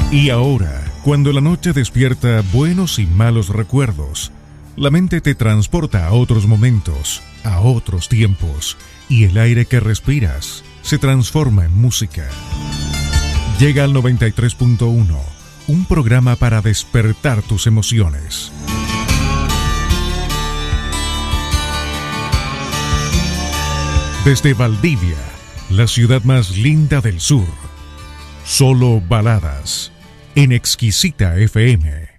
Y ahora, cuando la noche despierta buenos y malos recuerdos, la mente te transporta a otros momentos, a otros tiempos, y el aire que respiras se transforma en música. Llega al 93.1, un programa para despertar tus emociones. Desde Valdivia, la ciudad más linda del sur, solo baladas en Exquisita FM.